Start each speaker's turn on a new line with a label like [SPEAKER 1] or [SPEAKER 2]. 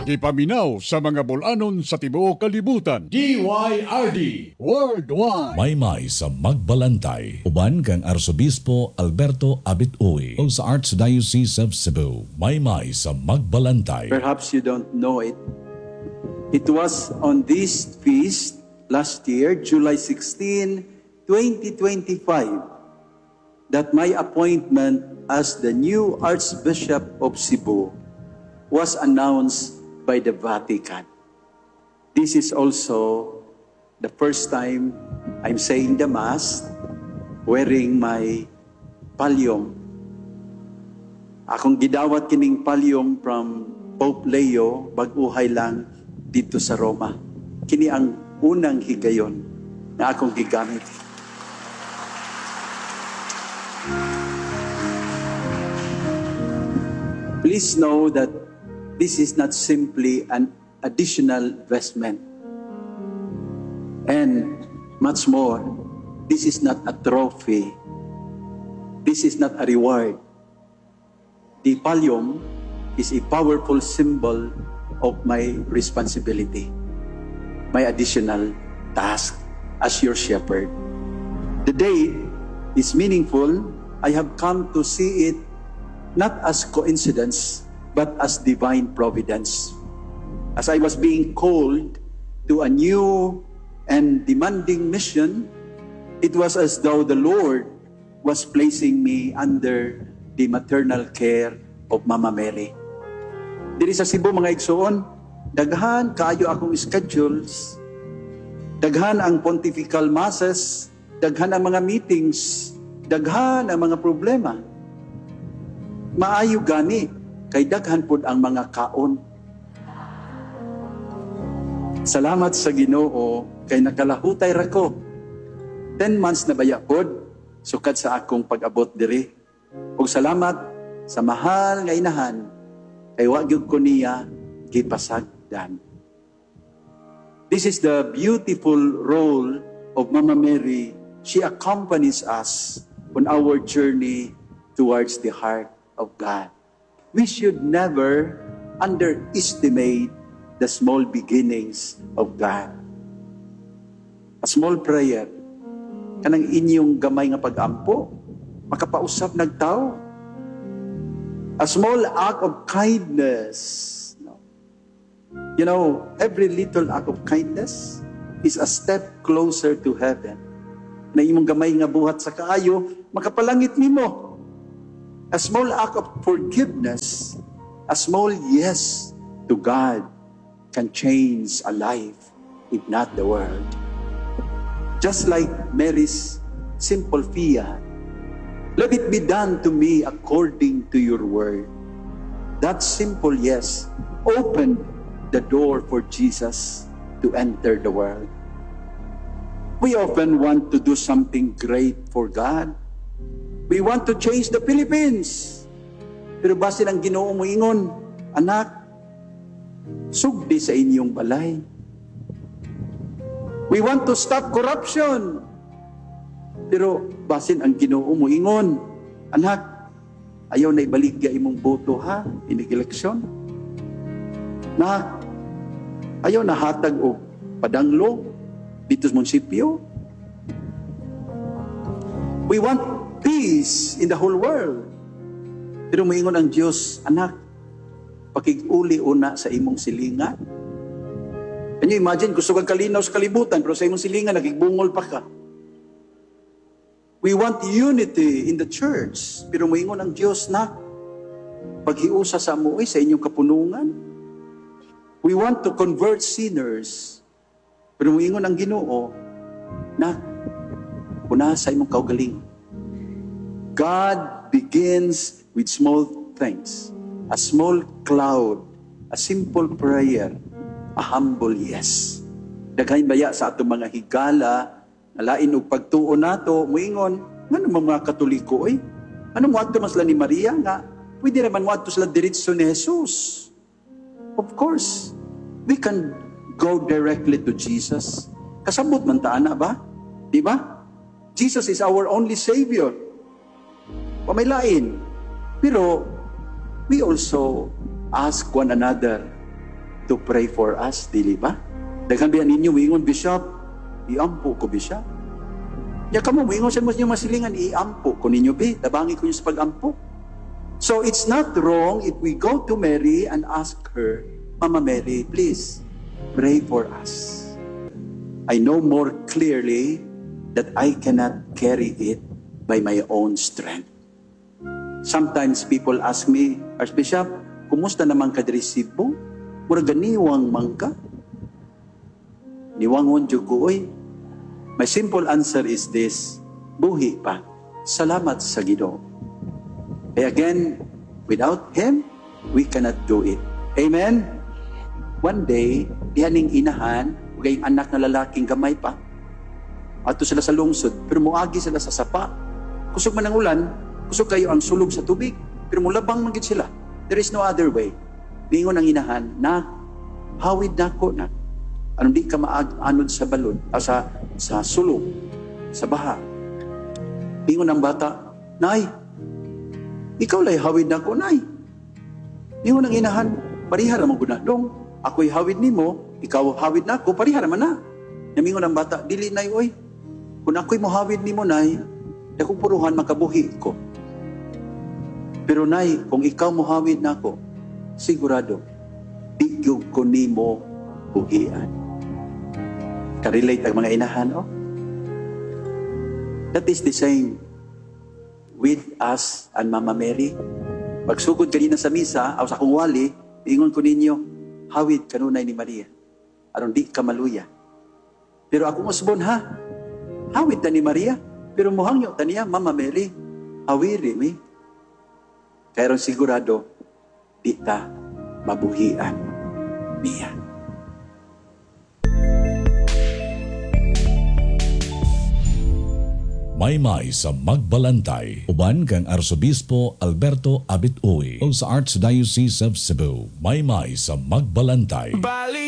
[SPEAKER 1] Gipaminaw sa mga bulanon sa tibuok kalibutan. DYRD Worldwide.
[SPEAKER 2] Maymay sa Magbalantay. Uban kang Arsobispo Alberto Abit-Uy o sa Archdiocese of Cebu. Maymay sa Magbalantay.
[SPEAKER 3] Perhaps you don't know it. It was on this feast last year, July 16, 2025, that my appointment as the new Archbishop of Cebu was announced by the Vatican. This is also the first time I'm saying the Mass wearing my pallium. Akong gidawat kining pallium from Pope Leo, bag-uhay lang dito sa Roma. Kini ang unang higayon na akong gigamit. Please know that this is not simply an additional vestment. And much more, this is not a trophy. This is not a reward. The pallium is a powerful symbol of my responsibility, my additional task as your shepherd. The date is meaningful. I have come to see it not as coincidence, but as divine providence. As I was being called to a new and demanding mission, it was as though the Lord was placing me under the maternal care of Mama Mary. Diri sa Cebu, mga igsoon, daghan kaayo akong schedules, daghan ang pontifical masses, daghan ang mga meetings, daghan ang mga problema. Maayo gani, kay daghan pud ang mga kaon. Salamat sa Ginoo kay nakalahutay ra ko. 10 months na baya pod sukad sa akong pag-abot diri. Ug salamat sa mahal nga inahan kay wa gyud ko niya gipasagdan. This is the beautiful role of Mama Mary. She accompanies us on our journey towards the heart of God. We should never underestimate the small beginnings of God. A small prayer, kanang inyong gamay nga pag-ampo, makapausap nagtao. A small act of kindness. You know, every little act of kindness is a step closer to heaven. Na imong gamay nga buhat sa kaayo, makapalangit nimo. A small act of forgiveness, a small yes to God can change a life, if not the world. Just like Mary's simple fiat, let it be done to me according to your word. That simple yes opened the door for Jesus to enter the world. We often want to do something great for God. We want to change the Philippines. Pero basin ang Ginoo moingon, anak, sugdi sa inyong balay. We want to stop corruption. Pero basin ang Ginoo moingon, anak, ayaw na ibaligya imong boto ha, inig-eleksyon. Na, ayaw na hatag o padanglo dito sa munisipyo. We want peace in the whole world. Pero moingon ang Diyos, anak, pakig-uli una sa imong silingan. Can you imagine, gusto kang kalinaw sa kalibutan, pero sa imong silingan, nagigbungol pa ka. We want unity in the church. Pero moingon ang Diyos na, paghiusa sa amoy sa inyong kapunungan. We want to convert sinners. Pero moingon ang Ginoo, na, una sa imong kaugaling. God begins with small things. A small cloud, a simple prayer, a humble yes. Daghay baya sa atong mga higala, nalain og pagtuo nato, muingon, ngano mga Katoliko oy? Ano mo adto mas ni Maria nga? Pwede naman mo adto sila diretso ni Jesus. Of course, we can go directly to Jesus. Kasabot man ta ana ba? Di ba? Jesus is our only Savior. Pamailain. Pero we also ask one another, to pray for us, dili ba? Daghang biya ninyo, wingon, Bishop, iampo ko, Bishop. Ya kamo, wingon sa mga masilingan, iampo ko ninyo, be, tabangi ko nyo sa pag-ampo. So it's not wrong if we go to Mary and ask her, Mama Mary, please, pray for us. I know more clearly that I cannot carry it by my own strength. Sometimes people ask me, Archbishop, kumusta naman ka diri Cebu? Mura ganiwang man ka? Niwangon jud ko, oy. My simple answer is this, buhi pa. Salamat sa Ginoo. Again, without Him, we cannot do it. Amen? One day, dihaning inahan, gayong anak na lalaking gamay pa. Ato sila sa lungsod, pero muagi sila sa sapa. Kusog man ang ulan, kusog kayo ang sulog sa tubig, pero mulabang man gid sila. There is no other way. Lingon ang inahan, na, hawid na ko na. Anong di ka maanod sa balon, sa sulog, sa baha. Lingon ang bata, Nay, ikaw lay hawid na ko, Nay. Lingon ang inahan, parihara mo gunadong. Ako'y hawid nimo, ikaw hawid na ako, parihara man na. Namingon ang bata, dili, Nay, oy. Kung ako'y mohawid nimo, Nay, akong puruhan makabuhi ko. Pero Nay, kung ikaw mohawid na ako, sigurado, digyog ko nimo buhian. Karelate ang mga inahan, oh. That is the same with us and Mama Mary. Pagsugod kanina sa misa, o sa kong wali, ingon ko ninyo, hawid kanunay ni Maria. Aron di ka maluya. Pero akong usbon, ha? Hawid ta ni Maria. Pero muhangyo ta niya, Mama Mary, hawiri mi. Kaya ron sigurado, di ta mabuhian niya.
[SPEAKER 2] Maymay sa Magbalantay, uban kang Arsobispo Alberto Abit-Uy o sa Archdiocese of Cebu. Maymay sa Magbalantay.